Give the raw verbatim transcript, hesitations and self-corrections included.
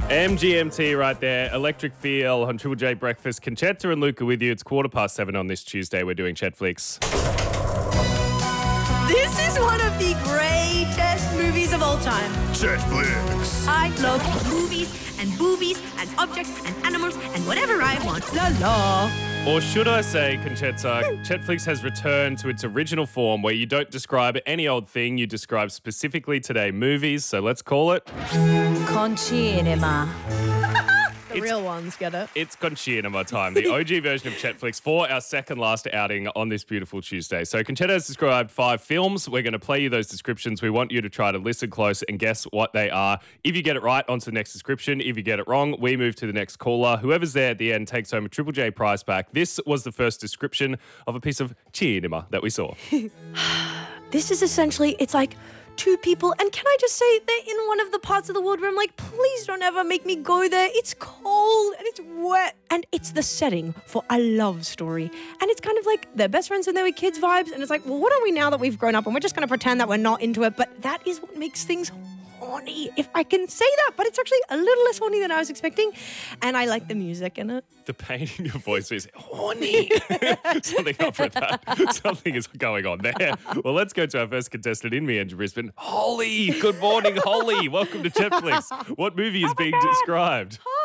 M G M T right there. Electric Feel on Triple J Breakfast. Conchetta and Luca with you. It's quarter past seven on this Tuesday. We're doing Chetflix. This is one of the greatest movies of all time. Chetflix. I love movies and boobies and objects and animals and whatever I want. La la. Or should I say, Conchetta, Chetflix has returned to its original form where you don't describe any old thing, you describe specifically today movies. So let's call it Concinema. The It's- real ones get it. It's Concinema time, the O G version of Chetflix for our second last outing on this beautiful Tuesday. So Conchetta has described five films. We're going to play you those descriptions. We want you to try to listen close and guess what they are. If you get it right, on to the next description. If you get it wrong, we move to the next caller. Whoever's there at the end takes home a Triple J prize back. This was the first description of a piece of cinema that we saw. This is essentially, it's like two people, and can I just say they're in one of the parts of the world where I'm like, please don't ever make me go there. It's cold and it's wet, and it's the setting for a love story. And it's kind of like they're best friends when they were kids vibes, and it's like, well, what are we now that we've grown up and we're just going to pretend that we're not into it? But that is what makes things horny, if I can say that. But it's actually a little less horny than I was expecting, and I like the music in it. The pain in your voice is horny. Something up with that. Something is going on there. Well, let's go to our first contestant in Me Engine Brisbane. Holly, good morning, Holly. Welcome to Chetflix. What movie is being described?